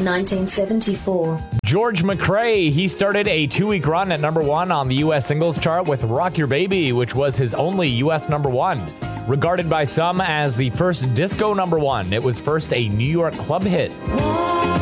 1974. George McRae, he started a 2-week run at number 1 on the U.S. singles chart with Rock Your Baby, which was his only U.S. number 1. Regarded by some as the first disco number 1, it was first a New York club hit.